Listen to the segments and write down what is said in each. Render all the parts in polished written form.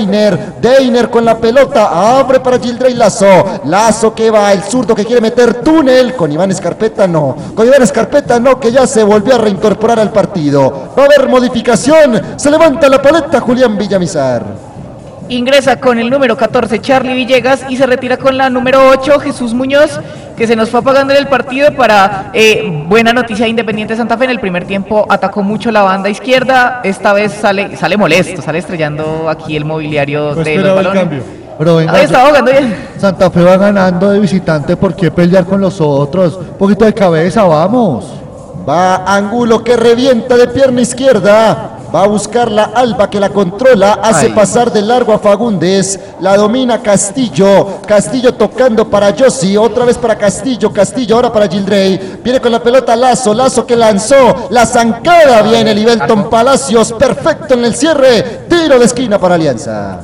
Deiner con la pelota, abre para Gildrey Lazo que va, el zurdo que quiere meter túnel, con Iván Escarpeta no, que ya se volvió a reincorporar al partido. Va a haber modificación, se levanta la paleta Julián Villamizar. Ingresa con el número 14 Charlie Villegas y se retira con la número 8 Jesús Muñoz, que se nos fue apagando en el partido. Para buena noticia de Independiente Santa Fe, en el primer tiempo atacó mucho la banda izquierda, esta vez sale molesto, sale estrellando aquí el mobiliario de los balones. Pero venga, ahí está jugando bien. Santa Fe va ganando de visitante, ¿por qué pelear con los otros? Un poquito de cabeza, vamos. Va Angulo que revienta de pierna izquierda. Va a buscar la Alba que la controla, hace pasar de largo a Fagundes, la domina Castillo tocando para Yossi, otra vez para Castillo ahora para Gildrey, viene con la pelota Lazo que lanzó, la zancada, viene Livelton Palacios, perfecto en el cierre, tiro de esquina para Alianza.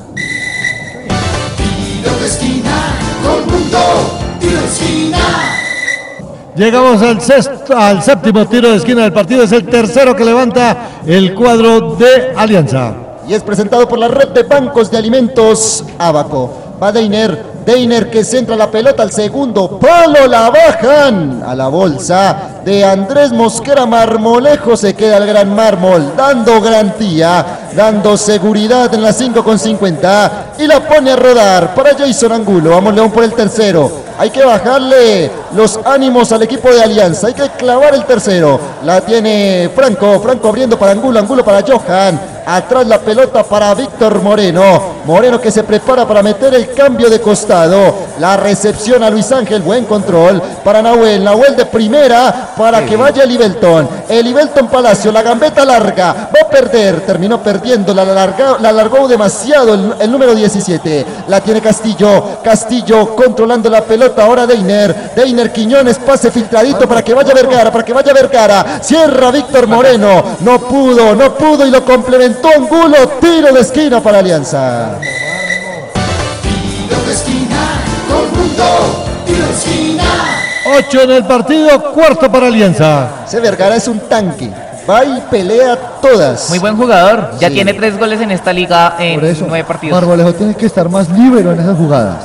Tiro de esquina, conjunto, tiro de esquina. Llegamos al séptimo tiro de esquina del partido, es el tercero que levanta el cuadro de Alianza. Y es presentado por la red de bancos de alimentos Abaco. Va Deiner que centra la pelota al segundo palo, la bajan a la bolsa de Andrés Mosquera Marmolejo, se queda el gran mármol, dando garantía, dando seguridad en la 5:50 y la pone a rodar para Jason Angulo. Vamos León por el tercero, hay que bajarle los ánimos al equipo de Alianza, hay que clavar el tercero, la tiene Franco abriendo para Angulo para Johan, atrás la pelota para Víctor Moreno que se prepara para meter el cambio de costado, la recepción a Luis Ángel, buen control para Nahuel de primera para que vaya el Livelton Palacio, la gambeta larga, va a perder, terminó perdiendo, la alargó demasiado el número 17, la tiene Castillo controlando la pelota, ahora Deiner Quiñones, pase filtradito para que vaya Vergara, cierra Víctor Moreno, no pudo y lo complementó Angulo, tiro de esquina para Alianza. Tiro de esquina, conjunto, tiro de esquina. 8 en el partido, cuarto para Alianza. Ese Vergara es un tanque, va y pelea todas. Muy buen jugador, ya tiene 3 goles en esta liga en 9 partidos. Marmolejo tiene que estar más libre en esas jugadas.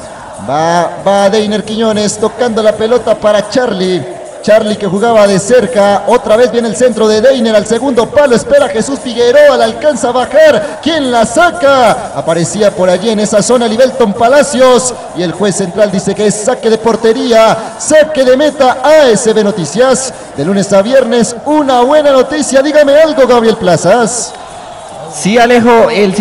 Va Deiner Quiñones tocando la pelota para Charlie que jugaba de cerca, otra vez viene el centro de Deiner al segundo palo, espera Jesús Figueroa, la alcanza a bajar, ¿quién la saca? Aparecía por allí en esa zona Livelton Palacios y el juez central dice que es saque de portería, saque de meta. ASB Noticias, de lunes a viernes, una buena noticia, dígame algo Gabriel Plazas. Sí, Alejo, el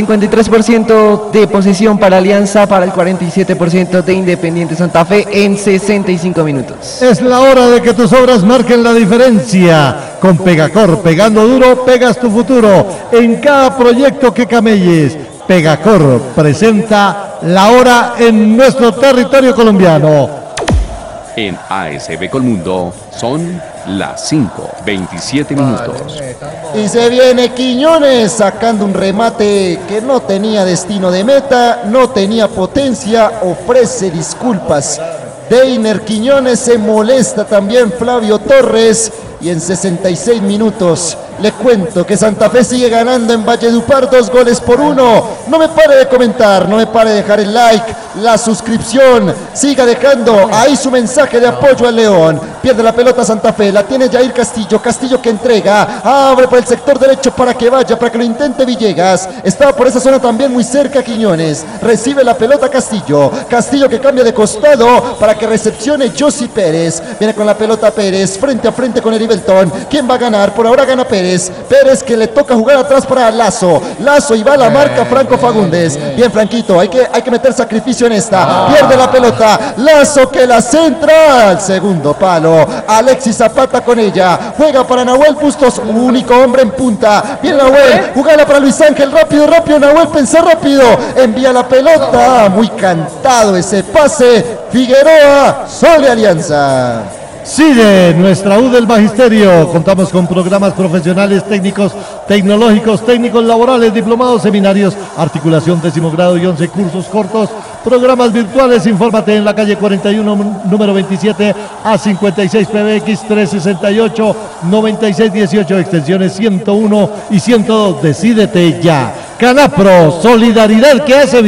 53% de posesión para Alianza, para el 47% de Independiente Santa Fe en 65 minutos. Es la hora de que tus obras marquen la diferencia. Con Pegacor, pegando duro, pegas tu futuro. En cada proyecto que camelles, Pegacor presenta la hora en nuestro territorio colombiano. En ASB Colmundo son las 5:27 minutos. Y se viene Quiñones sacando un remate que no tenía destino de meta, no tenía potencia, ofrece disculpas. Deiner Quiñones, se molesta también Flavio Torres y en 66 minutos le cuento que Santa Fe sigue ganando en Valledupar 2-1. No me pare de comentar, no me pare de dejar el like, la suscripción, siga dejando ahí su mensaje de apoyo al León. Pierde la pelota Santa Fe, la tiene Jair Castillo que entrega, abre por el sector derecho para que lo intente Villegas, estaba por esa zona también muy cerca Quiñones, recibe la pelota Castillo que cambia de costado para que recepcione Yossi Pérez, viene con la pelota Pérez, frente a frente con Livelton, ¿quién va a ganar? Por ahora gana Pérez que le toca jugar atrás para Lazo y va a la marca Franco Fagundes, bien Franquito, hay que meter sacrificio en esta, pierde la pelota, Lazo que la centra al segundo palo, Alexis Zapata con ella, juega para Nahuel Bustos, único hombre en punta, viene Nahuel, jugala para Luis Ángel, rápido Nahuel, pensá rápido, envía la pelota, muy cantado ese pase, Figueroa sobre Alianza. Sigue nuestra U del Magisterio. Contamos con programas profesionales, técnicos, tecnológicos, técnicos laborales, diplomados, seminarios, articulación 10º grado y 11 cursos cortos, programas virtuales. Infórmate en la calle 41, número 27 a 56 PBX 368 9618, extensiones 101 y 102. Decídete ya. Canapro, solidaridad que hace